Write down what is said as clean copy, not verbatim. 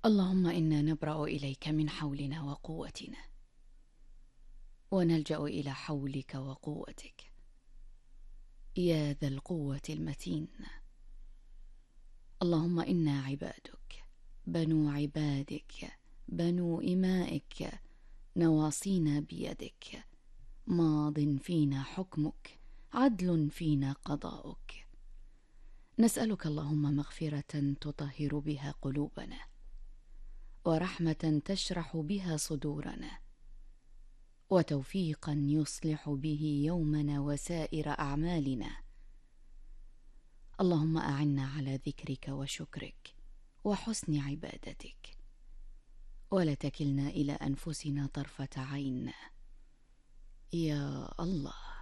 اللهم إنا نبرأ إليك من حولنا وقوتنا، ونلجأ إلى حولك وقوتك يا ذا القوة المتين. اللهم إنا عبادك، بنو عبادك، بنو إمائك، نواصينا بيدك، ماض فينا حكمك، عدل فينا قضاؤك. نسألك اللهم مغفرة تطهر بها قلوبنا، ورحمة تشرح بها صدورنا، وتوفيقا يصلح به يومنا وسائر أعمالنا. اللهم أعنا على ذكرك وشكرك وحسن عبادتك، ولا تكلنا إلى أنفسنا طرفة عين يا الله.